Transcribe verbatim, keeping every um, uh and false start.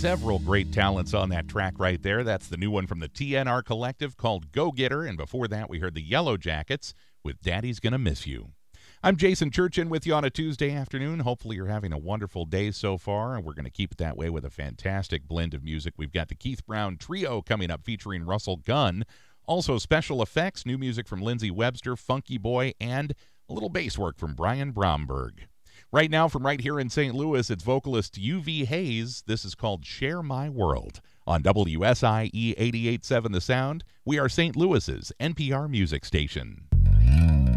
several great talents on that track right there. That's the new one from the T N R Collective called Go Getter, and before that we heard the Yellow Jackets with Daddy's Gonna Miss You. I'm Jason Churchin with you on a Tuesday afternoon. Hopefully you're having a wonderful day so far, and we're going to keep it that way with a fantastic blend of music. We've got the Keith Brown Trio coming up featuring Russell Gunn. Also special effects, new music from Lindsey Webster, Funky Boy, and a little bass work from Brian Bromberg. Right now, from right here in Saint Louis, it's vocalist U V Hayes. This is called Share My World. On W S I E eighty-eight point seven The Sound, we are Saint Louis's N P R music station.